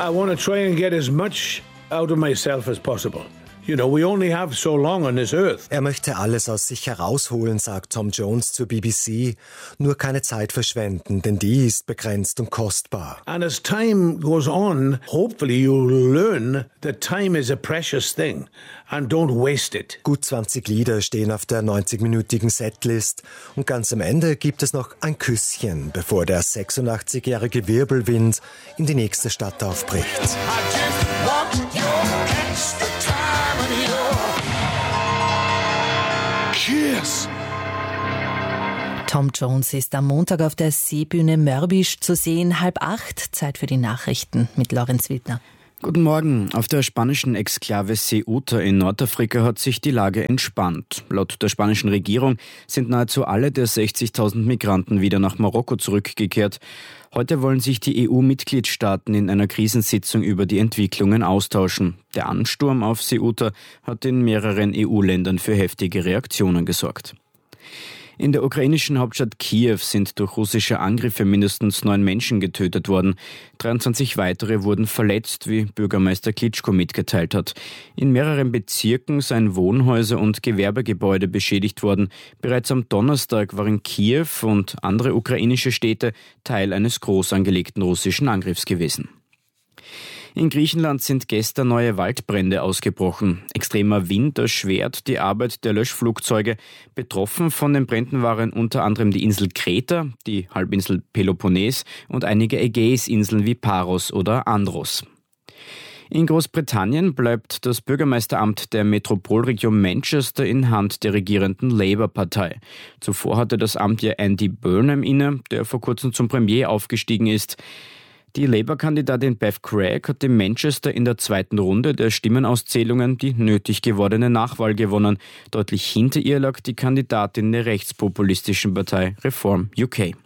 I want to try and get as much out of myself as possible. You know, we only have so long on this earth. Er möchte alles aus sich herausholen, sagt Tom Jones zur BBC. Nur keine Zeit verschwenden, denn die ist begrenzt und kostbar. And as time goes on, hopefully you'll learn that time is a precious thing and don't waste it. Gut 20 Lieder stehen auf der 90-minütigen Setlist. Und ganz am Ende gibt es noch ein Küsschen, bevor der 86-jährige Wirbelwind in die nächste Stadt aufbricht. Cheers! Tom Jones ist am Montag auf der Seebühne Mörbisch zu sehen. 7:30, Zeit für die Nachrichten mit Lorenz Wildner. Guten Morgen. Auf der spanischen Exklave Ceuta in Nordafrika hat sich die Lage entspannt. Laut der spanischen Regierung sind nahezu alle der 60.000 Migranten wieder nach Marokko zurückgekehrt. Heute wollen sich die EU-Mitgliedstaaten in einer Krisensitzung über die Entwicklungen austauschen. Der Ansturm auf Ceuta hat in mehreren EU-Ländern für heftige Reaktionen gesorgt. In der ukrainischen Hauptstadt Kiew sind durch russische Angriffe mindestens 9 Menschen getötet worden. 23 weitere wurden verletzt, wie Bürgermeister Klitschko mitgeteilt hat. In mehreren Bezirken seien Wohnhäuser und Gewerbegebäude beschädigt worden. Bereits am Donnerstag waren Kiew und andere ukrainische Städte Teil eines groß angelegten russischen Angriffs gewesen. In Griechenland sind gestern neue Waldbrände ausgebrochen. Extremer Wind erschwert die Arbeit der Löschflugzeuge. Betroffen von den Bränden waren unter anderem die Insel Kreta, die Halbinsel Peloponnes und einige Ägäisinseln wie Paros oder Andros. In Großbritannien bleibt das Bürgermeisteramt der Metropolregion Manchester in Hand der regierenden Labour-Partei. Zuvor hatte das Amt ja Andy Burnham inne, der vor kurzem zum Premier aufgestiegen ist. Die Labour-Kandidatin Bev Craig hat in Manchester in der zweiten Runde der Stimmenauszählungen die nötig gewordene Nachwahl gewonnen. Deutlich hinter ihr lag die Kandidatin der rechtspopulistischen Partei Reform UK.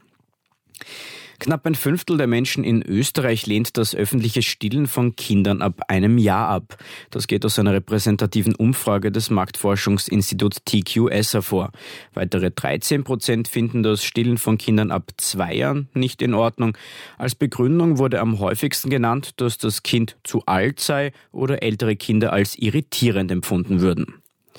Knapp ein Fünftel der Menschen in Österreich lehnt das öffentliche Stillen von Kindern ab einem Jahr ab. Das geht aus einer repräsentativen Umfrage des Marktforschungsinstituts TQS hervor. Weitere 13% finden das Stillen von Kindern ab 2 Jahren nicht in Ordnung. Als Begründung wurde am häufigsten genannt, dass das Kind zu alt sei oder ältere Kinder als irritierend empfunden würden.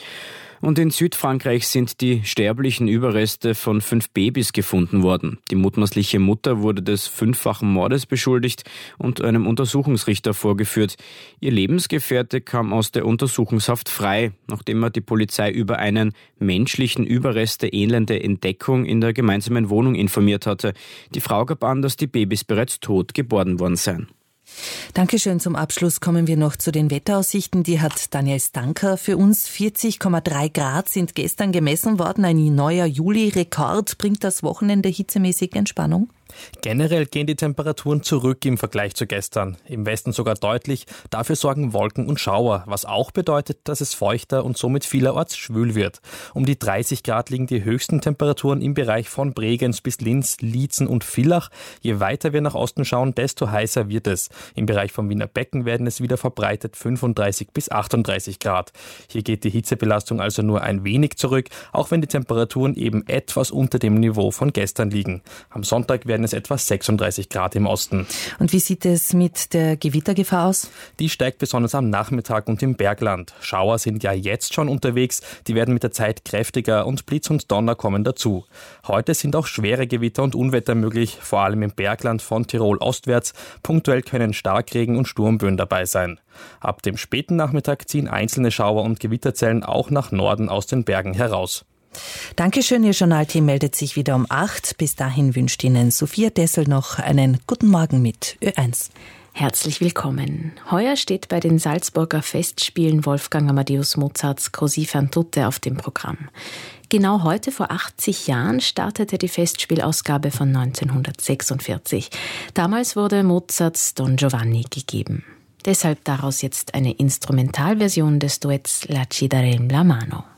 Und in Südfrankreich sind die sterblichen Überreste von 5 Babys gefunden worden. Die mutmaßliche Mutter wurde des 5-fachen Mordes beschuldigt und einem Untersuchungsrichter vorgeführt. Ihr Lebensgefährte kam aus der Untersuchungshaft frei, nachdem er die Polizei über einen menschlichen Überreste ähnelnde Entdeckung in der gemeinsamen Wohnung informiert hatte. Die Frau gab an, dass die Babys bereits tot geboren worden seien. Dankeschön. Zum Abschluss kommen wir noch zu den Wetteraussichten. Die hat Daniel Stanker für uns. 40,3 Grad sind gestern gemessen worden. Ein neuer Juli-Rekord. Bringt das Wochenende hitzemäßig Entspannung? Generell gehen die Temperaturen zurück im Vergleich zu gestern. Im Westen sogar deutlich. Dafür sorgen Wolken und Schauer, was auch bedeutet, dass es feuchter und somit vielerorts schwül wird. Um die 30 Grad liegen die höchsten Temperaturen im Bereich von Bregenz bis Linz, Liezen und Villach. Je weiter wir nach Osten schauen, desto heißer wird es. Im Bereich vom Wiener Becken werden es wieder verbreitet 35 bis 38 Grad. Hier geht die Hitzebelastung also nur ein wenig zurück, auch wenn die Temperaturen eben etwas unter dem Niveau von gestern liegen. Am Sonntag werden es etwa 36 Grad im Osten. Und wie sieht es mit der Gewittergefahr aus? Die steigt besonders am Nachmittag und im Bergland. Schauer sind ja jetzt schon unterwegs, die werden mit der Zeit kräftiger und Blitz und Donner kommen dazu. Heute sind auch schwere Gewitter und Unwetter möglich, vor allem im Bergland von Tirol ostwärts. Punktuell können Starkregen und Sturmböen dabei sein. Ab dem späten Nachmittag ziehen einzelne Schauer und Gewitterzellen auch nach Norden aus den Bergen heraus. Dankeschön, Ihr Journalteam meldet sich wieder um 8. Bis dahin wünscht Ihnen Sophia Dessel noch einen guten Morgen mit Ö1. Herzlich willkommen. Heuer steht bei den Salzburger Festspielen Wolfgang Amadeus Mozarts Così fan tutte auf dem Programm. Genau heute vor 80 Jahren startete die Festspielausgabe von 1946. Damals wurde Mozarts Don Giovanni gegeben. Deshalb daraus jetzt eine Instrumentalversion des Duetts La ci darem la mano.